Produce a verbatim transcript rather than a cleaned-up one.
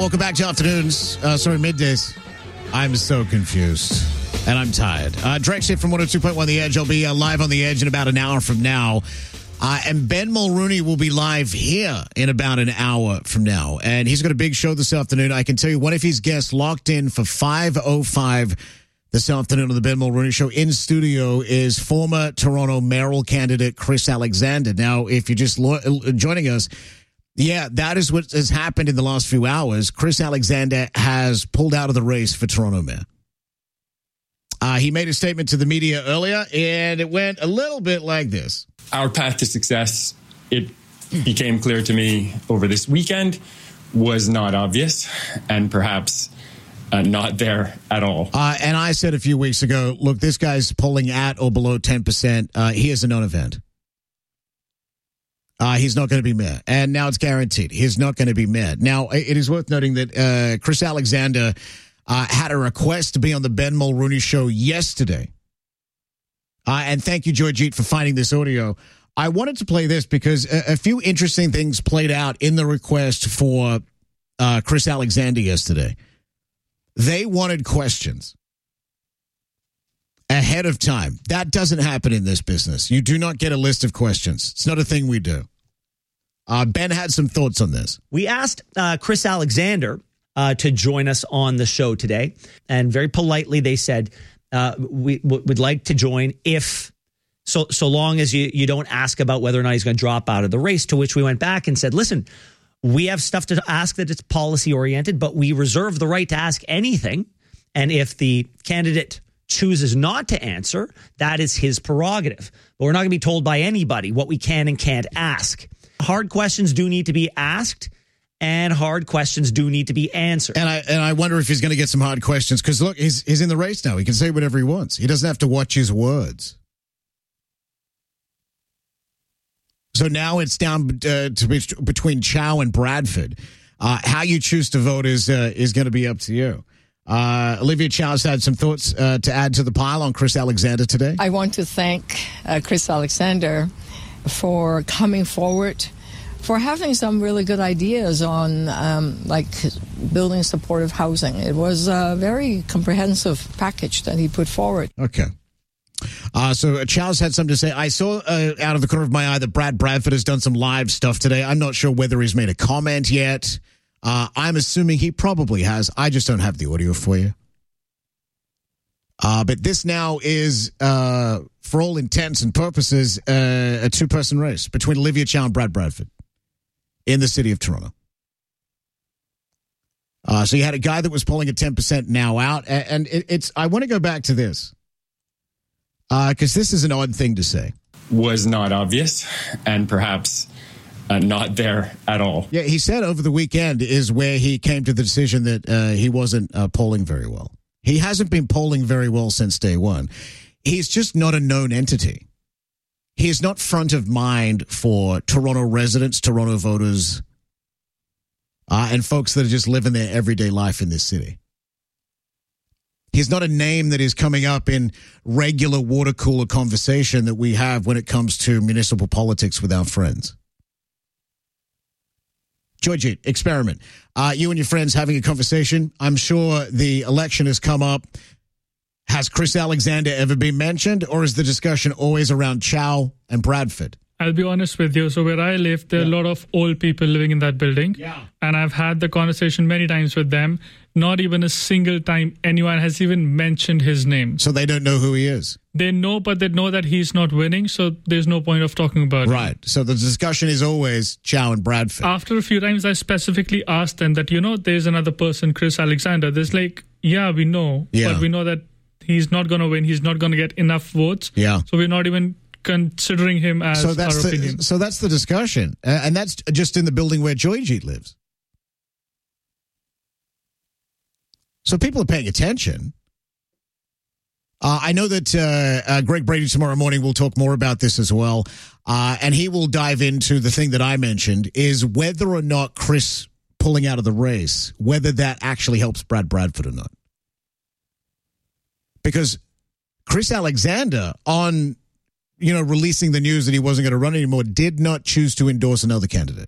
welcome back to afternoons. Uh, sorry, middays. I'm so confused, and I'm tired. Uh, Drake Shift from one oh two point one The Edge. I'll be uh, live on The Edge in about an hour from now. Uh, and Ben Mulrooney will be live here in about an hour from now. And he's got a big show this afternoon. I can tell you one of his guests locked in for five oh five this afternoon on the Ben Mulrooney Show. In studio is former Toronto mayoral candidate Chris Alexander. Now, if you're just lo- joining us, yeah, that is what has happened in the last few hours. Chris Alexander has pulled out of the race for Toronto mayor. Uh, he made a statement to the media earlier, and it went a little bit like this. Our path to success, it became clear to me over this weekend, was not obvious and perhaps uh, not there at all. Uh, and I said a few weeks ago, look, this guy's polling at or below ten percent. Uh, he is a non-event. Uh, he's not going to be mayor. And now it's guaranteed. He's not going to be mayor. Now, it is worth noting that uh, Chris Alexander uh, had a request to be on the Ben Mulrooney Show yesterday. Uh, and thank you, Joyjeet, for finding this audio. I wanted to play this because a, a few interesting things played out in the request for uh, Chris Alexander yesterday. They wanted questions ahead of time. That doesn't happen in this business. You do not get a list of questions. It's not a thing we do. Uh, Ben had some thoughts on this. We asked uh, Chris Alexander uh, to join us on the show today. And very politely, they said, uh, we w- would like to join if, so so long as you, you don't ask about whether or not he's going to drop out of the race, to which we went back and said, listen, we have stuff to ask that it's policy oriented, but we reserve the right to ask anything. And if the candidate chooses not to answer, that is his prerogative. But we're not going to be told by anybody what we can and can't ask. Hard questions do need to be asked, and hard questions do need to be answered. And I and I wonder if he's going to get some hard questions, because look, he's he's in the race now. He can say whatever he wants. He doesn't have to watch his words. So now it's down uh, to be between Chow and Bradford. Uh, how you choose to vote is uh, is going to be up to you. Uh, Olivia Chow's had some thoughts uh, to add to the pile on Chris Alexander today. I want to thank uh, Chris Alexander for coming forward, for having some really good ideas on um, like building supportive housing. It was a very comprehensive package that he put forward. Okay. Uh, so uh, Chow's had something to say. I saw uh, out of the corner of my eye that Brad Bradford has done some live stuff today. I'm not sure whether he's made a comment yet. Uh, I'm assuming he probably has. I just don't have the audio for you. Uh, but this now is, uh, for all intents and purposes, uh, a two-person race between Olivia Chow and Brad Bradford in the city of Toronto. Uh, so you had a guy that was polling at ten percent now out. And it, it's, I want to go back to this, because uh, this is an odd thing to say. Was not obvious and perhaps Uh, not there at all. Yeah, he said over the weekend is where he came to the decision that uh, he wasn't uh, polling very well. He hasn't been polling very well since day one. He's just not a known entity. He is not front of mind for Toronto residents, Toronto voters, uh, and folks that are just living their everyday life in this city. He's not a name that is coming up in regular water cooler conversation that we have when it comes to municipal politics with our friends. Joyjeet, experiment. Uh, you and your friends having a conversation. I'm sure the election has come up. Has Chris Alexander ever been mentioned, or is the discussion always around Chow and Bradford? I'll be honest with you. So where I live, there are yeah. a lot of old people living in that building. Yeah. And I've had the conversation many times with them. Not even a single time anyone has even mentioned his name. So they don't know who he is? They know, but they know that he's not winning, so there's no point of talking about right. it. Right. So the discussion is always Chow and Bradford. After a few times, I specifically asked them that, you know, there's another person, Chris Alexander. There's like, yeah, we know, yeah. but we know that he's not going to win. He's not going to get enough votes. Yeah. So we're not even considering him as so that's our the, opinion. So that's the discussion. Uh, and that's just in the building where Joyjeet lives. So people are paying attention. Uh, I know that uh, uh, Greg Brady tomorrow morning will talk more about this as well. Uh, and he will dive into the thing that I mentioned, is whether or not Chris pulling out of the race, whether that actually helps Brad Bradford or not. Because Chris Alexander, on, you know, releasing the news that he wasn't going to run anymore, did not choose to endorse another candidate.